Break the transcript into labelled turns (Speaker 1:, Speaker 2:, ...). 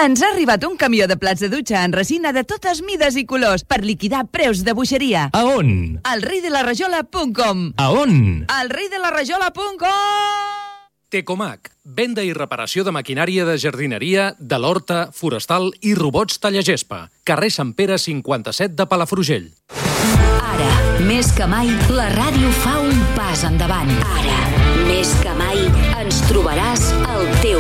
Speaker 1: Ens ha arribat un camió de plats de dutxa en resina de totes mides i colors per liquidar preus de boixeria.
Speaker 2: A on?
Speaker 1: Al reidelarejola.com.
Speaker 2: A on?
Speaker 1: Al reidelarejola.com.
Speaker 3: Tecomac, venda i reparació de maquinària de jardineria, de l'horta, forestal i robots tallagespa. Carrer Sant Pere 57 de Palafrugell.
Speaker 4: Ara, més que mai, la ràdio fa un pas endavant. Ara, més que mai, ens trobaràs al teu